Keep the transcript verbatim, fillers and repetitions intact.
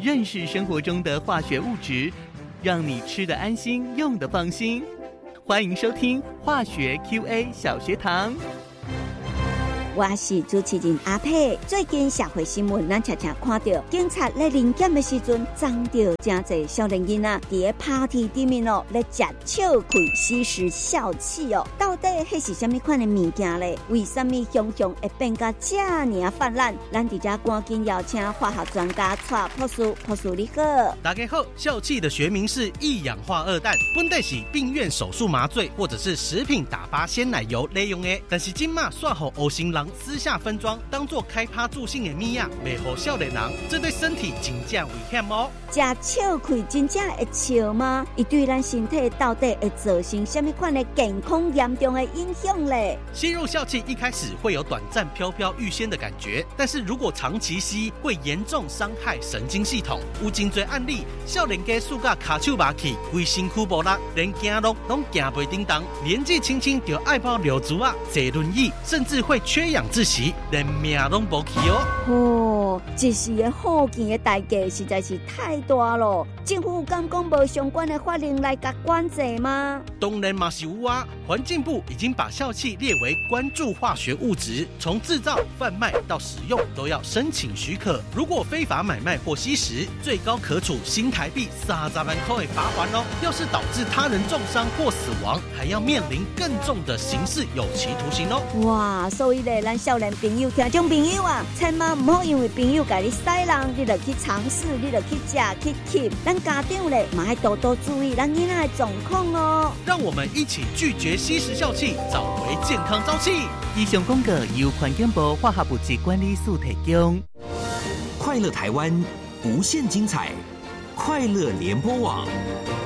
认识生活中的化学物质，让你吃得安心，用得放心。欢迎收听化学 Q A 小学堂。 我是主持人阿佩。最近社会新闻，咱常常看到警察咧临检的时阵，撞到真侪少年囡仔伫咧 party 里面哦，咧食笑气吸食笑气哦。到底迄是什么款的物件咧？为什么熊熊会变甲这样泛滥？咱伫遮赶紧邀请化学专家蔡博士，博士你好。 大家好，笑气的学名是一氧化二氮，本来是病院手术麻醉或者是食品打发鲜奶油利用的，但是今嘛煞互黑心人私下分装，当作开趴助兴的米啊，卖互少年人，这对身体真正危险哦。 食笑气真正会笑吗？伊对咱身体到底会造成什么款的健康严重的影响嘞？ 吸入笑气一开始会有短暂飘飘欲仙的感觉，但是如果长期吸，会严重伤害神经系统。有真多案例，少年家输甲卡手麻气，规身躯无力，连走路拢行袂叮当，年纪轻轻就爱包流珠啊，坐轮椅，甚至会缺氧窒息，连命拢无去哦。 哦，一时的好见的代价实在是太大了。政府敢讲无相关的法令来甲管制吗？ 当然嘛是有啊，环境部已经把笑气列为关注化学物质，从制造、贩卖到使用都要申请许可。如果非法买卖或吸食，最高可处新台币三十万块的罚款哦。要是导致他人重伤或死亡，还要面临更重的刑事有期徒刑哦。 哇，所以咧，咱少年朋友、听众朋友啊，千万唔好因为朋友甲你塞人，你就去尝试，你就去食去吸。咱家长咧，嘛要多多注意咱囡仔的状况哦。 让我们一起拒绝吸食笑气，找回健康朝气。 以上广告由环境部化学物质管理署提供。 快乐台湾，无限精彩，快乐联播网。